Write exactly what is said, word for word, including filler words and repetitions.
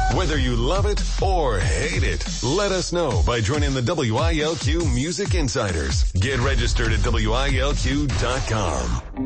Whether you love it or hate it, let us know by joining the W I L Q Music Insiders. Get registered at W I L Q dot com.